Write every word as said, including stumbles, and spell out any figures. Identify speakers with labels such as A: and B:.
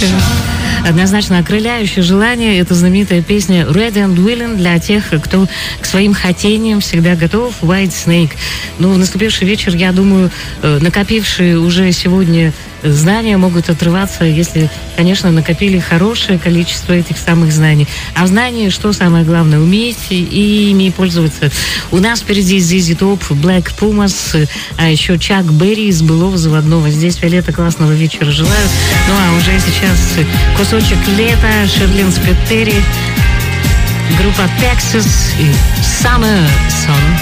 A: Однозначно окрыляющее желание. Это знаменитая песня Ready and Willing для тех, кто к своим хотениям всегда готов. White Snake. Ну, в наступивший вечер, я думаю, накопившие уже сегодня знания могут отрываться, если, конечно, накопили хорошее количество этих самых знаний. А в знании, что самое главное, уметь и ими пользоваться. У нас впереди зет зет Top, Black Pumas, а еще Чак Берри из былого заводного. Здесь Виолетта, классного вечера желаю. Ну а уже сейчас кусочек лета, Шерлин Спиттери, группа Texas и Summer Sun.